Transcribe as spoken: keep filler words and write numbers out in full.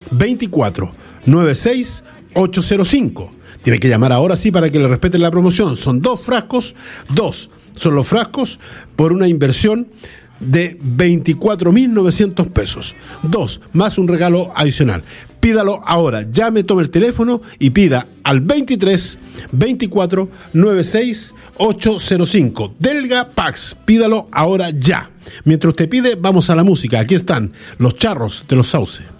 veinticuatro noventa y seis ochocientos cinco. Tiene que llamar ahora sí para que le respeten la promoción. Son dos frascos, dos son los frascos por una inversión de veinticuatro mil novecientos pesos. Dos, más un regalo adicional. Pídalo ahora. Llame, tome el teléfono y pida al veintitrés veinticuatro noventa y seis ochocientos cinco. Delga Pax. Pídalo ahora ya. Mientras usted pide, vamos a la música. Aquí están los Charros de los Sauces.